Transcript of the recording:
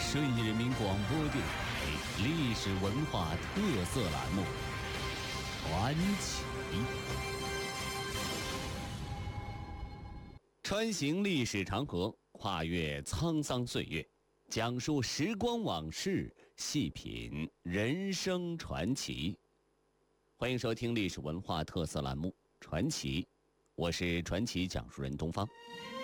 顺义人民广播电台历史文化特色栏目《传奇》，穿行历史长河，跨越沧桑岁月，讲述时光往事，细品人生传奇。欢迎收听历史文化特色栏目《传奇》，我是传奇讲述人东方。